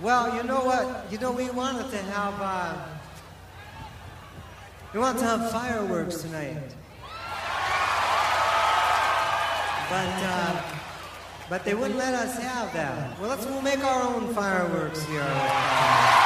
Well, you know what? You know, we wanted to have fireworks tonight. But they wouldn't let us have that. We'll make our own fireworks here.